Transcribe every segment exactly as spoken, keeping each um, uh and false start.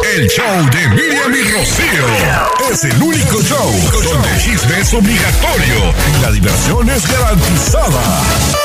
El show de Miriam y Rocío es el único show donde el chisme es obligatorio y la diversión es garantizada.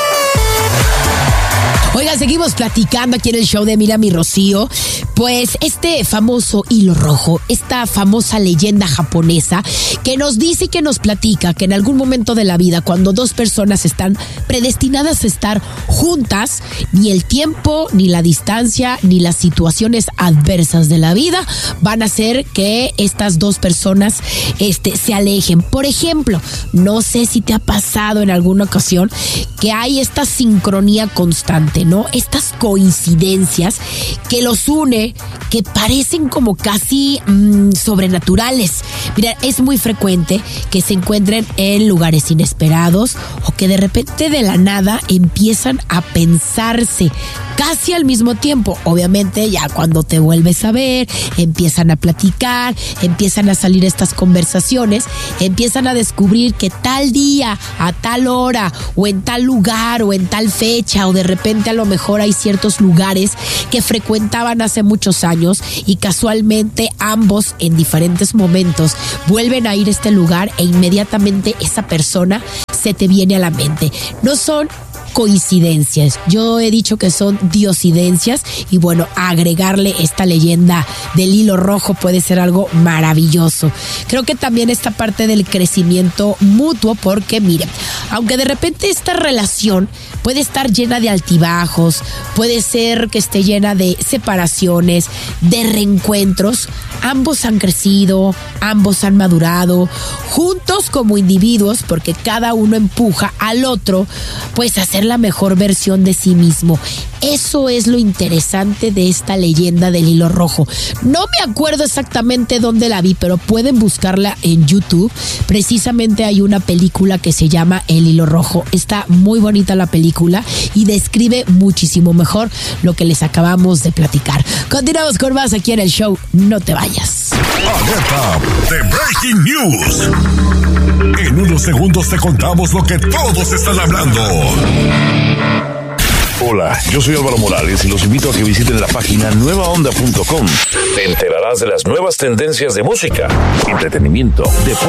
Oiga, seguimos platicando aquí en el show de Miriam y Rocío. Pues este famoso hilo rojo, esta famosa leyenda japonesa que nos dice y que nos platica que en algún momento de la vida, cuando dos personas están predestinadas a estar juntas, ni el tiempo, ni la distancia, ni las situaciones adversas de la vida van a hacer que estas dos personas este, se alejen. Por ejemplo, no sé si te ha pasado en alguna ocasión que hay esta sincronía constante, ¿no? Estas coincidencias que los une, que parecen como casi mmm, sobrenaturales. Mira, es muy frecuente que se encuentren en lugares inesperados o que de repente de la nada empiezan a pensarse casi al mismo tiempo. Obviamente ya cuando te vuelves a ver, empiezan a platicar, empiezan a salir estas conversaciones, empiezan a descubrir que tal día, a tal hora, o en tal lugar, o en tal fecha, o de repente a lo mejor hay ciertos lugares que frecuentaban hace muchos años y casualmente ambos en diferentes momentos vuelven a ir a este lugar e inmediatamente esa persona se te viene a la mente. No son coincidencias, yo he dicho que son diosidencias y bueno, agregarle esta leyenda del hilo rojo puede ser algo maravilloso. Creo que también esta parte del crecimiento mutuo, porque miren, aunque de repente esta relación puede estar llena de altibajos, puede ser que esté llena de separaciones, de reencuentros, ambos han crecido, ambos han madurado, juntos como individuos, porque cada uno empuja al otro, pues a hacer la mejor versión de sí mismo. Eso es lo interesante de esta leyenda del hilo rojo. No me acuerdo exactamente dónde la vi, pero pueden buscarla en YouTube. Precisamente hay una película que se llama El hilo rojo. Está muy bonita la película y describe muchísimo mejor lo que les acabamos de platicar. Continuamos con más aquí en el show. No te vayas. Alerta de Breaking News. En unos segundos te contamos lo que todos están hablando. Hola, yo soy Álvaro Morales y los invito a que visiten la página nueva onda punto com. Te enterarás de las nuevas tendencias de música, entretenimiento, deporte